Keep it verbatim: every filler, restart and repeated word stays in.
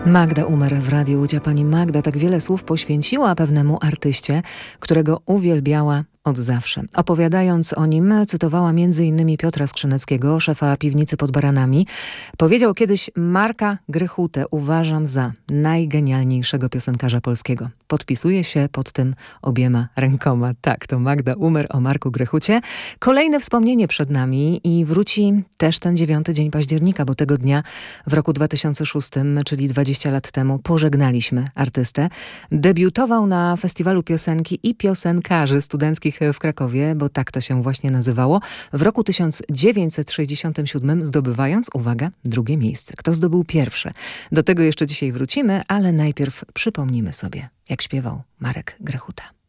Magda Umer w Radiu Łódź. Pani Magda tak wiele słów poświęciła pewnemu artyście, którego uwielbiała od zawsze. Opowiadając o nim, cytowała m.in. Piotra Skrzyneckiego, szefa piwnicy pod Baranami. Powiedział kiedyś: Marka Grychutę uważam za najgenialniejszego piosenkarza polskiego. Podpisuje się pod tym obiema rękoma. Tak, to Magda Umer o Marku Grychucie. Kolejne wspomnienie przed nami i wróci też ten dziewiąty dzień października, bo tego dnia w roku dwa tysiące szóstym, czyli dwadzieścia lat temu, pożegnaliśmy artystę. Debiutował na Festiwalu Piosenki i Piosenkarzy Studenckich w Krakowie, bo tak to się właśnie nazywało, w roku tysiąc dziewięćset sześćdziesiątym siódmym, zdobywając, uwaga, drugie miejsce. Kto zdobył pierwsze? Do tego jeszcze dzisiaj wrócimy, ale najpierw przypomnimy sobie, jak śpiewał Marek Grychuta.